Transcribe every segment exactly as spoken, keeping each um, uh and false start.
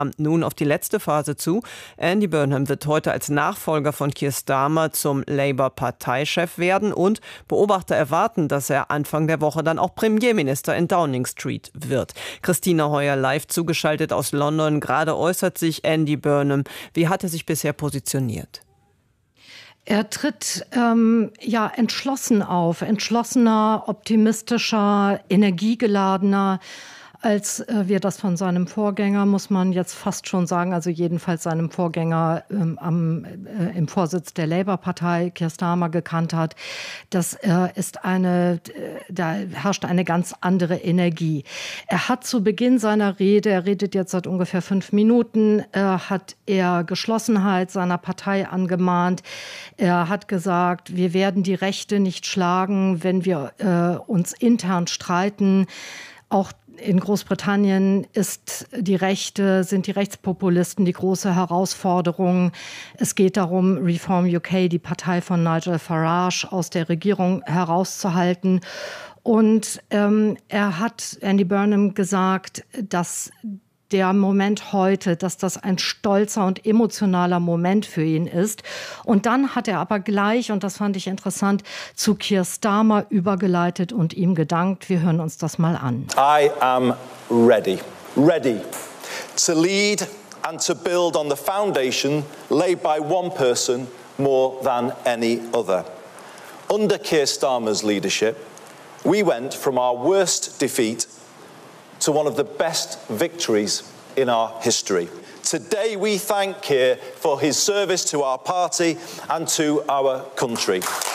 nun auf die letzte Phase zu. Andy Burnham wird heute als Nachfolger von Keir Starmer zum Labour-Parteichef werden und Beobachter erwarten, dass er Anfang der Woche dann auch Premierminister in Downing Street wird. Christina Heuer live zugeschaltet aus London. Gerade äußert sich Andy Burnham. Wie hat er sich bisher positioniert? Er tritt ähm, ja entschlossen auf, entschlossener, optimistischer, energiegeladener, als äh, wir das von seinem Vorgänger, muss man jetzt fast schon sagen, also jedenfalls seinem Vorgänger ähm, am, äh, im Vorsitz der Labour-Partei, Keir Starmer, gekannt hat. Das äh, ist eine, äh, da herrscht eine ganz andere Energie. Er hat zu Beginn seiner Rede, er redet jetzt seit ungefähr fünf Minuten, äh, hat er Geschlossenheit seiner Partei angemahnt. Er hat gesagt, wir werden die Rechte nicht schlagen, wenn wir äh, uns intern streiten. Auch in Großbritannien ist die Rechte, sind die Rechtspopulisten die große Herausforderung. Es geht darum, Reform U K, die Partei von Nigel Farage, aus der Regierung herauszuhalten. Und ähm, er hat, Andy Burnham, gesagt, dass der Moment heute, dass das ein stolzer und emotionaler Moment für ihn ist. Und dann hat er aber gleich, und das fand ich interessant, zu Keir Starmer übergeleitet und ihm gedankt. Wir hören uns das mal an. I am ready, ready to lead and to build on the foundation laid by one person more than any other. Under Keir Starmer's leadership, we went from our worst defeat to one of the best victories in our history. Today we thank Keir for his service to our party and to our country.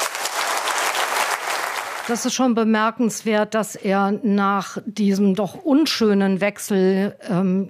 Das ist schon bemerkenswert, dass er nach diesem doch unschönen Wechsel ähm,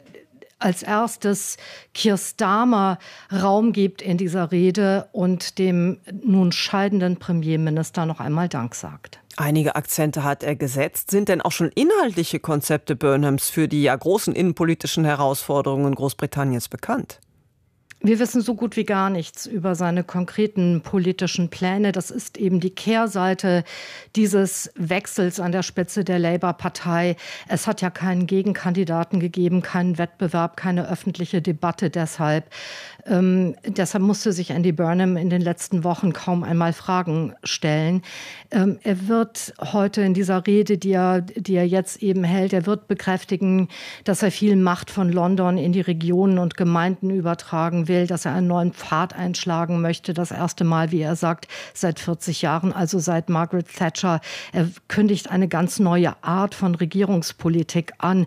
als erstes Keir Starmer Raum gibt in dieser Rede und dem nun scheidenden Premierminister noch einmal Dank sagt. Einige Akzente hat er gesetzt. Sind denn auch schon inhaltliche Konzepte Burnhams für die ja großen innenpolitischen Herausforderungen Großbritanniens bekannt? Wir wissen so gut wie gar nichts über seine konkreten politischen Pläne. Das ist eben die Kehrseite dieses Wechsels an der Spitze der Labour-Partei. Es hat ja keinen Gegenkandidaten gegeben, keinen Wettbewerb, keine öffentliche Debatte deshalb. Ähm, deshalb musste sich Andy Burnham in den letzten Wochen kaum einmal Fragen stellen. Ähm, er wird heute in dieser Rede, die er, die er jetzt eben hält, er wird bekräftigen, dass er viel Macht von London in die Regionen und Gemeinden übertragen will, dass er einen neuen Pfad einschlagen möchte. Das erste Mal, wie er sagt, seit vierzig Jahren, also seit Margaret Thatcher. Er kündigt eine ganz neue Art von Regierungspolitik an,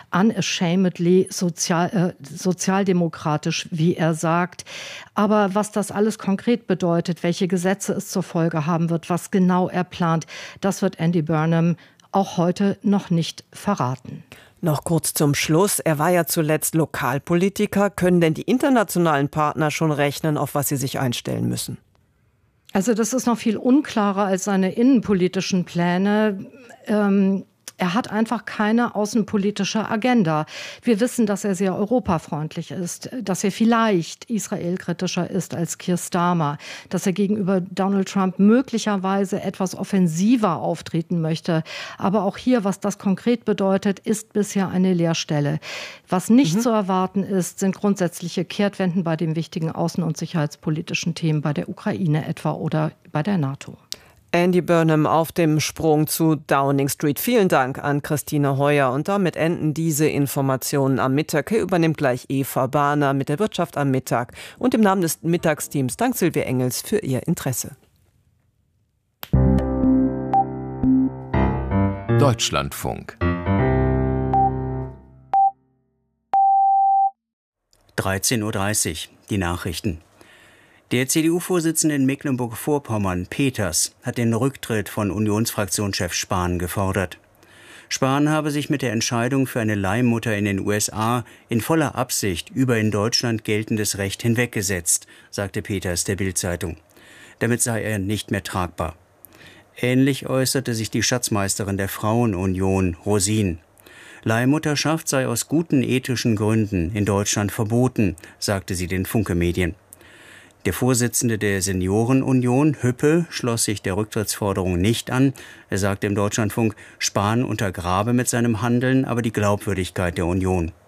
unashamedly sozial, äh, sozialdemokratisch, wie er sagt. Aber was das alles konkret bedeutet, welche Gesetze es zur Folge haben wird, was genau er plant, das wird Andy Burnham auch heute noch nicht verraten. Noch kurz zum Schluss. Er war ja zuletzt Lokalpolitiker. Können denn die internationalen Partner schon rechnen, auf was sie sich einstellen müssen? Also das ist noch viel unklarer als seine innenpolitischen Pläne. Ähm Er hat einfach keine außenpolitische Agenda. Wir wissen, dass er sehr europafreundlich ist, dass er vielleicht israelkritischer ist als Keir Starmer, dass er gegenüber Donald Trump möglicherweise etwas offensiver auftreten möchte. Aber auch hier, was das konkret bedeutet, ist bisher eine Leerstelle. Was nicht mhm. zu erwarten ist, sind grundsätzliche Kehrtwenden bei den wichtigen außen- und sicherheitspolitischen Themen, bei der Ukraine etwa oder bei der NATO. Andy Burnham auf dem Sprung zu Downing Street. Vielen Dank an Christine Heuer. Und damit enden diese Informationen am Mittag. Hier übernimmt gleich Eva Bahner mit der Wirtschaft am Mittag. Und im Namen des Mittagsteams dank Silvia Engels für Ihr Interesse. Deutschlandfunk. dreizehn Uhr dreißig, die Nachrichten. Der C D U-Vorsitzende in Mecklenburg-Vorpommern, Peters, hat den Rücktritt von Unionsfraktionschef Spahn gefordert. Spahn habe sich mit der Entscheidung für eine Leihmutter in den U S A in voller Absicht über in Deutschland geltendes Recht hinweggesetzt, sagte Peters der Bild-Zeitung. Damit sei er nicht mehr tragbar. Ähnlich äußerte sich die Schatzmeisterin der Frauenunion, Rosin. Leihmutterschaft sei aus guten ethischen Gründen in Deutschland verboten, sagte sie den Funke-Medien. Der Vorsitzende der Seniorenunion, Hüppe, schloss sich der Rücktrittsforderung nicht an. Er sagte im Deutschlandfunk, Spahn untergrabe mit seinem Handeln aber die Glaubwürdigkeit der Union.